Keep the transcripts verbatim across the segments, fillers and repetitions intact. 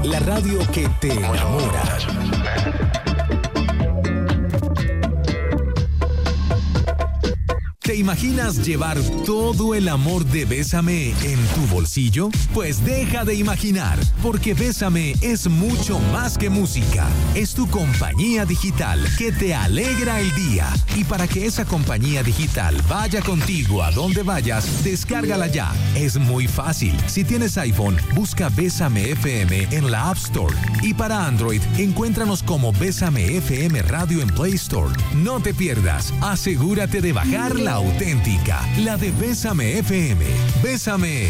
la radio que te enamora. ¿Te imaginas llevar todo el amor de Bésame en tu bolsillo? Pues deja de imaginar, porque Bésame es mucho más que música. Es tu compañía digital que te alegra el día. Y para que esa compañía digital vaya contigo a donde vayas, descárgala ya. Es muy fácil. Si tienes iPhone, busca Bésame F M en la App Store. Y para Android, encuéntranos como Bésame F M Radio en Play Store. No te pierdas. Asegúrate de bajar la auténtica, la de Bésame F M. Bésame.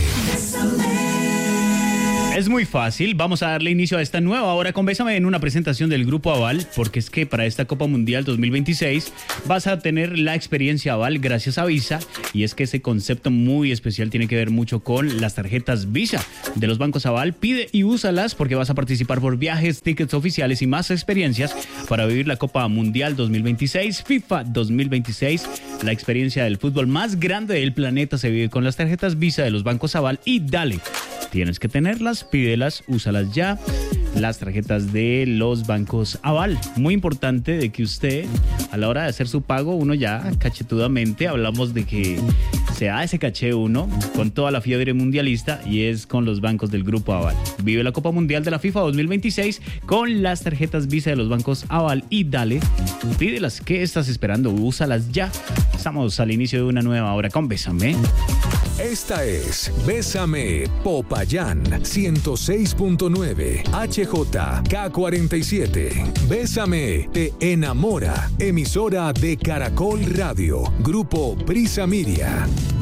Es muy fácil, vamos a darle inicio a esta nueva hora con Bésame en una presentación del Grupo Aval, porque es que para esta Copa Mundial dos mil veintiséis vas a tener la experiencia Aval gracias a Visa, y es que ese concepto muy especial tiene que ver mucho con las tarjetas Visa de los bancos Aval. Pide y úsalas porque vas a participar por viajes, tickets oficiales y más experiencias para vivir la Copa Mundial dos mil veintiséis, FIFA dos mil veintiséis. La experiencia del fútbol más grande del planeta se vive con las tarjetas Visa de los bancos Aval y dale. Tienes que tenerlas, pídelas, úsalas ya. Las tarjetas de los bancos Aval. Muy importante de que usted, a la hora de hacer su pago, uno ya cachetudamente, hablamos de que se da ese caché uno con toda la fiebre mundialista, y es con los bancos del Grupo Aval. Vive la Copa Mundial de la FIFA dos mil veintiséis con las tarjetas Visa de los bancos Aval y dale, pídelas. ¿Qué estás esperando? Úsalas ya. Estamos al inicio de una nueva hora con Bésame. Esta es Bésame Popayán ciento seis punto nueve H J K cuarenta y siete. Bésame te enamora. Emisora de Caracol Radio. Grupo Prisa Miria.